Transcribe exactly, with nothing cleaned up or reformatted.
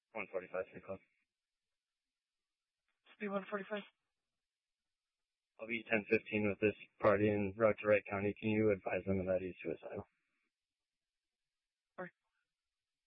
one forty-five, three o'clock. Speed one forty-five. I'll be ten fifteen with this party en route to Wright County. Can you advise them of that he's suicidal?